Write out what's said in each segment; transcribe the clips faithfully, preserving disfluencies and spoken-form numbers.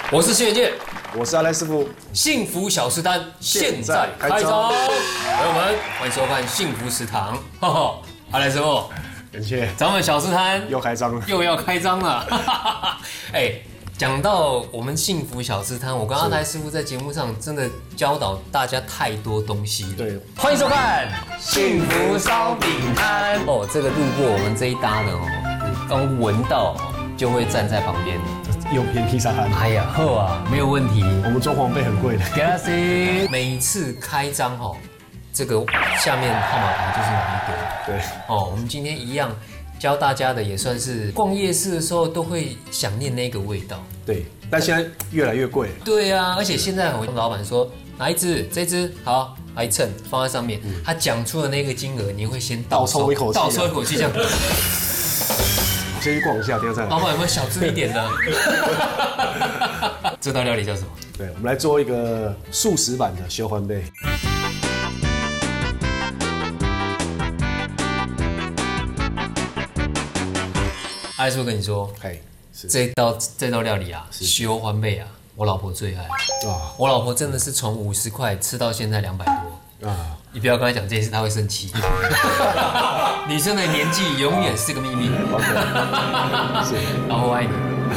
我是谢元健， 我是阿赖师傅。 幸福小吃摊现在开张，朋友们欢迎收看幸福食堂。阿赖师傅， 元健， 咱们小吃摊又开张了， 又要开张了。哎，讲到我们幸福小吃摊，我跟阿赖师傅在节目上真的教导大家太多东西了。 对， 欢迎收看幸福烧饼摊。哦，这个路过我们这一搭的哦，你刚闻到就会站在旁边。 又偏披萨摊。 哎呀，好啊，没有问题。 我们装潢费很贵的。 Gracias。每次开张哦，这个下面号码牌就是哪一堆。 对。 哦，我们今天一样教大家的，也算是逛夜市的时候都会想念那个味道。 对，但现在越来越贵。 对啊，而且现在我跟老板说哪一只，这只好，来称放在上面，嗯、他讲出的那个金额，你会先倒抽一口气， 倒抽一口气这样。 先去逛一下，等下再来。 老板有没有小资一点的？这道料理叫什么？ 对，我们来做一个素食版的小番贝。 阿赖师傅跟你说， 嘿， 这道这道料理啊，小番贝啊，我老婆最爱啊。我老婆真的是从五十块吃到现在两百多啊。你不要跟她讲这件事，她会生气。女生的年纪永远是个秘密。是，老婆爱你。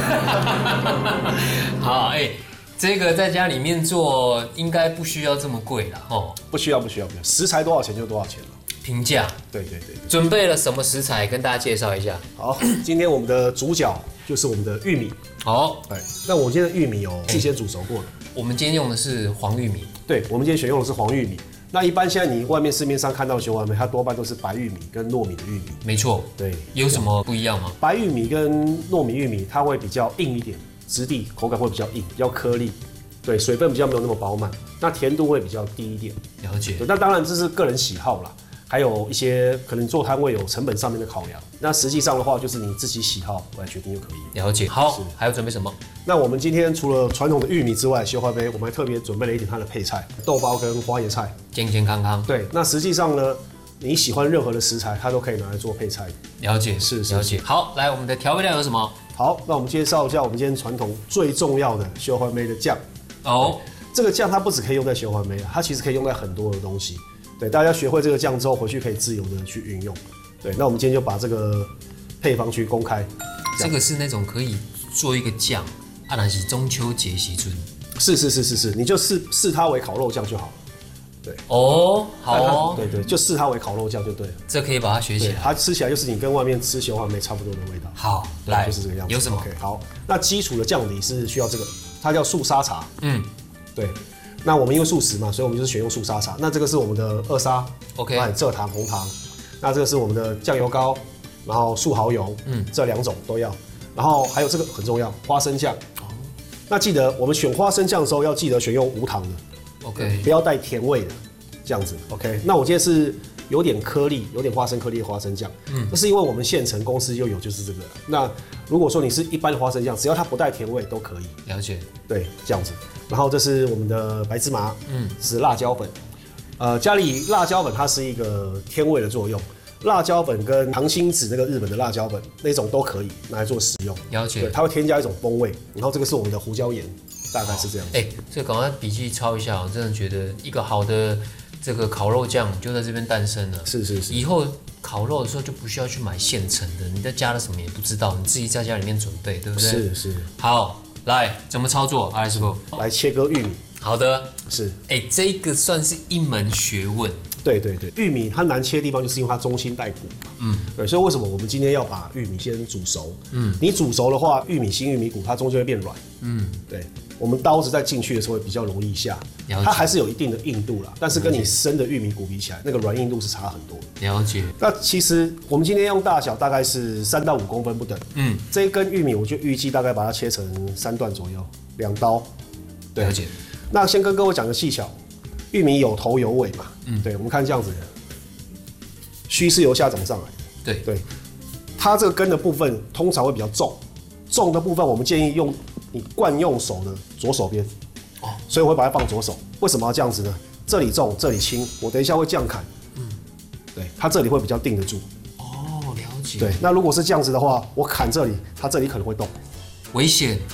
好，哎、欸，这个在家里面做应该不需要这么贵啦，哦。 不需要，不需要，不需要。食材多少钱就多少钱了。 平价。 对对 对, 对。 准备了什么食材，跟大家介绍一下。 好，今天我们的主角就是我们的玉米。 好， 对，那我今天的玉米哦，事先煮熟过的。 我们今天用的是黄玉米。 对，我们今天选用的是黄玉米。那一般现在你外面市面上看到的小番贝，它多半都是白玉米跟糯米的玉米。 没错， 对， 有什么不一样吗？ 白玉米跟糯米玉米，它会比较硬一点，质地口感会比较硬，比较颗粒，对，水分比较没有那么饱满，那甜度会比较低一点。 了解。 对，那当然这是个人喜好啦，还有一些可能做摊位有成本上面的考量。那实际上的话，就是你自己喜好来决定就可以。 了解。好，还要准备什么？ 那我们今天除了传统的玉米之外，小番贝我们还特别准备了一点它的配菜，豆包跟花椰菜， 健健康康。 对，那实际上呢，你喜欢任何的食材，它都可以拿来做配菜。 了解， 是是了解。好，来，我们的调味料有什么？ 好，那我们介绍一下我们今天传统最重要的小番贝的酱。 哦， 这个酱它不只可以用在小番贝，它其实可以用在很多的东西。对，大家学会这个酱之后，回去可以自由的去运用。对，那我们今天就把这个配方去公开。 这个是那种可以做一个酱，啊，那是中秋节时阵。 是是是是是，你就视视它为烤肉酱就好了。对。 哦，好哦。 对对，就视它为烤肉酱就对了。 这可以把它学起来。 它吃起来就是你跟外面吃小番贝差不多的味道。 好，来， 就是这个样子。 有什么 ？OK， 好，那基础的酱底是需要这个，它叫素沙茶。嗯，对。那我们因为素食嘛，所以我们就是选用素沙茶。那这个是我们的二砂 ，OK， 蔗糖、红糖。那这个是我们的酱油膏，然后素蚝油，嗯，这两种都要。然后还有这个很重要，花生酱。哦。那记得我们选花生酱的时候要记得选用无糖的 ，OK， 不要带甜味的，这样子 ，OK。那我今天是有点颗粒，有点花生颗粒的花生酱，嗯，这是因为我们现成公司就有，就是这个。那如果说你是一般的花生酱，只要它不带甜味都可以。 了解。 对，这样子。然后这是我们的白芝麻，嗯，是辣椒粉。呃，家里辣椒粉它是一个添味的作用，辣椒粉跟糖心子那个日本的辣椒粉那种都可以拿来做食用。 了解。 对，它会添加一种风味。然后这个是我们的胡椒盐，大概是这样子。 哎、欸，这赶快笔记抄一下，我真的觉得一个好的这个烤肉酱就在这边诞生了。 是是是。 以后烤肉的时候就不需要去买现成的，你在加了什么也不知道，你自己在家里面准备，对不对？ 是是。 好。来，怎么操作？阿赖师傅， 来切割玉米。 好的， 是。 哎、欸，这个算是一门学问。 对对对，玉米它难切的地方就是因为它中心带骨。嗯，对，所以为什么我们今天要把玉米先煮熟？嗯，你煮熟的话，玉米芯、玉米骨它中间会变软。嗯，对，我们刀子在进去的时候会比较容易下，它还是有一定的硬度啦，但是跟你生的玉米骨比起来，那个软硬度是差很多。 了解。 那其实我们今天用大小大概是三到五公分不等。嗯，这一根玉米我就预计大概把它切成三段左右，两刀。 了解。 那先跟各位讲个技巧。玉米有头有尾嘛，嗯，对，我们看这样子，须是由下长上来的， 对对，它这个根的部分通常会比较重，重的部分我们建议用你惯用手的左手边，哦，所以我会把它放左手。为什么要这样子呢？这里重，这里轻，我等一下会这样砍，嗯，对，它这里会比较定得住。 哦，了解。 对，那如果是这样子的话，我砍这里，它这里可能会动， 危险。 对，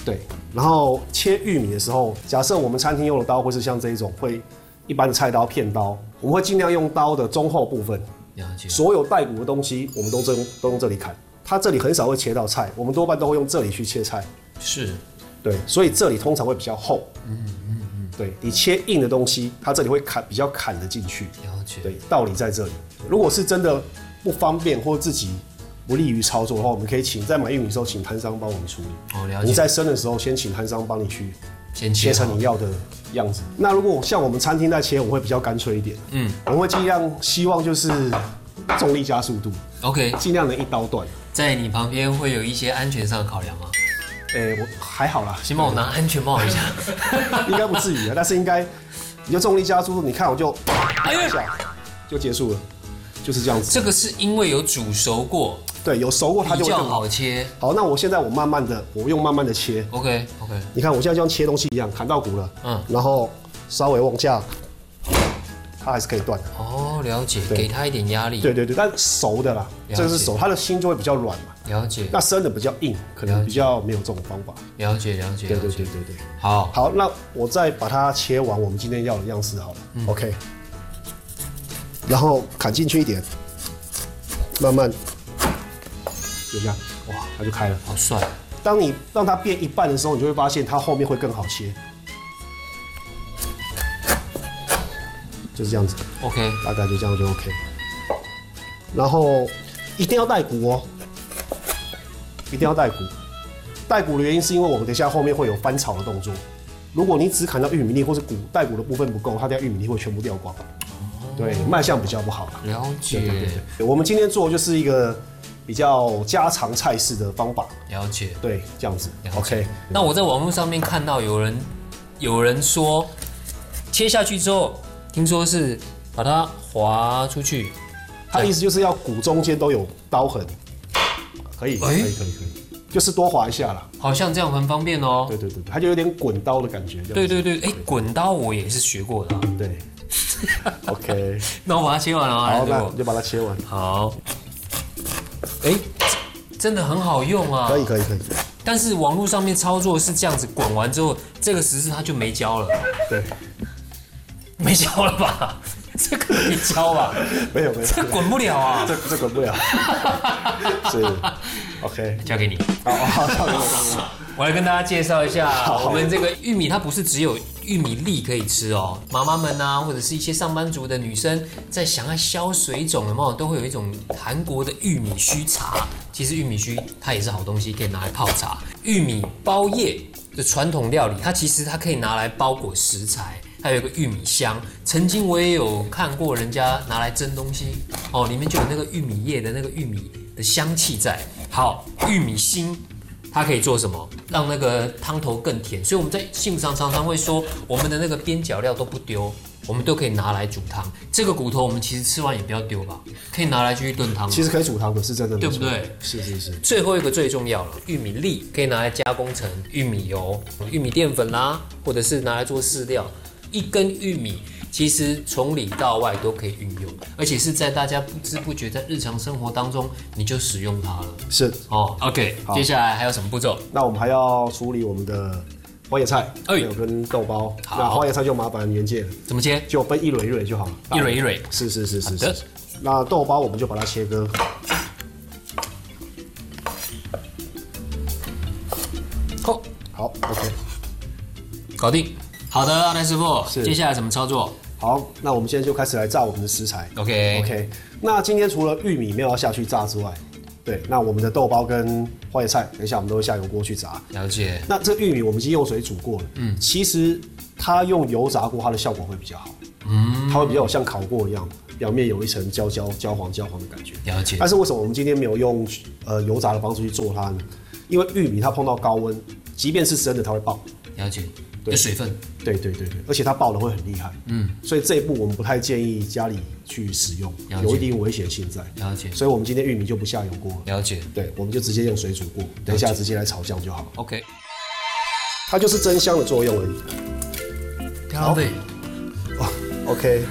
然后切玉米的时候，假设我们餐厅用的刀会是像这一种，会一般的菜刀、片刀，我们会尽量用刀的中后部分。 了解。 所有带骨的东西，我们都用都用这里砍。它这里很少会切到菜，我们多半都会用这里去切菜。 是。 对，所以这里通常会比较厚。嗯嗯嗯。对，你切硬的东西，它这里会砍比较砍得进去。 了解。 对，道理在这里。如果是真的不方便或自己不利于操作的话，我们可以请在买玉米的时候，请摊商帮我们处理。 哦，了解。 你在生的时候，先请摊商帮你去先切成你要的样子。那如果像我们餐厅在切，我们会比较干脆一点。嗯，我们会尽量希望就是重力加速度。 OK， 尽量能一刀断。 在你旁边会有一些安全上的考量吗？ 诶、欸，我还好啦。 先帮我拿安全帽一下。 应该不至于啊，但是应该你就重力加速度，你看我就哎呀， 就结束了，就是这样子。 这个是因为有煮熟过。 对，有熟过它就会更好切。 好，那我现在我慢慢的，我用慢慢的切。 OK OK。 你看我现在就像切东西一样，砍到骨了，嗯，然后稍微往下，它还是可以断的。 哦，了解，给它一点压力。 对对对，但熟的啦，这个是熟，它的心就会比较软嘛。 了解。 那生的比较硬，可能比较没有这种方法。 了解了解。 对对对对对。 好， 好，那我再把它切完我们今天要的样式好了。嗯、OK。然后砍进去一点，慢慢。就这样，哇，它就开了， 好帅！ 当你让它变一半的时候，你就会发现它后面会更好切，就是这样子。 OK， 大概就这样就 OK。然后一定要带骨哦，一定要带骨。带骨的原因是因为我们等一下后面会有翻炒的动作。如果你只砍到玉米粒或是骨带骨的部分不够，它的玉米粒会全部掉光。对，卖相比较不好。 了解。 对对对对，我们今天做的就是一个比较家常菜式的方法。 了解。 对，这样子。OK。 那我在网络上面看到有人有人说，切下去之后，听说是把它划出去。 他的意思就是要骨中间都有刀痕。可以，可以，可以，可以，就是多划一下啦。 好像这样很方便哦。 对对对，它就有点滚刀的感觉。 对对对，哎，滚刀我也是学过的。 对。OK， 那我把它切完了啊。 好，那你就把它切完。 好。哎，真的很好用啊。 可以可以可以。 但是网络上面操作是这样子，滚完之后，这个十字它就没胶了。 对。 没胶了吧？这个没胶吧？ 没有没有。 这滚不了啊。 这这滚不了。是。OK， 交给你。 好好，交给我。 我来跟大家介绍一下，我们这个玉米它不是只有玉米粒可以吃哦。妈妈们啊，或者是一些上班族的女生，在想要消水肿的嘛，都会有一种韩国的玉米须茶。其实玉米须它也是好东西，可以拿来泡茶。玉米包叶的传统料理，它其实它可以拿来包裹食材。还有一个玉米香，曾经我也有看过人家拿来蒸东西哦，里面就有那个玉米叶的那个玉米的香气在。好，玉米芯它可以做什么？让那个汤头更甜。所以我们在幸福堂常常会说，我们的那个边角料都不丢，我们都可以拿来煮汤。这个骨头我们其实吃完也不要丢吧，可以拿来继续炖汤。 其实可以煮汤的，是真的， 对不对？ 是是是。 最后一个最重要了，玉米粒可以拿来加工成玉米油、玉米淀粉啦，或者是拿来做饲料。一根玉米其实从里到外都可以运用，而且是在大家不知不觉在日常生活当中你就使用它了。 是哦 ，OK， 接下来还有什么步骤？ 那我们还要处理我们的花椰菜，还有跟豆包。那花椰菜就麻烦原件了， 怎么切？ 就分一蕊一蕊就好了， 一蕊一蕊。 是是是是是。那豆包我们就把它切割。 好， 好 ，OK， 搞定。好的，阿南师傅，接下来怎么操作？ 好，那我们现在就开始来炸我们的食材。 OK OK。那今天除了玉米没有要下去炸之外，对，那我们的豆包跟花椰菜，等一下我们都会下油锅去炸。 了解。 那这玉米我们已经用水煮过了，嗯，其实它用油炸过，它的效果会比较好，嗯，它会比较像烤过一样，表面有一层焦焦焦黄焦黄的感觉。 了解。 但是为什么我们今天没有用呃油炸的方式去做它呢？因为玉米它碰到高温，即便是生的，它会爆。 了解。有水分， 对对对对，而且它爆的会很厉害，嗯，所以这一步我们不太建议家里去使用，有一定危险性在。 了解， 所以我们今天玉米就不下油锅。 了解， 对，我们就直接用水煮过，等一下直接来炒酱就好。 OK， 它就是增香的作用而已。 好， 哇 ，OK，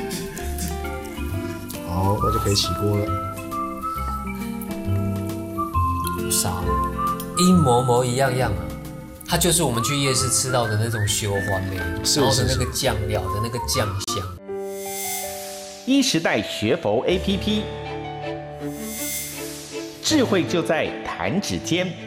好，那就可以起锅了。 傻，一模模一样样啊。 它就是我们去夜市吃到的那种修欢味，然后是那个酱料的那个酱香。 一时代学佛 A P P， 智慧就在弹指间。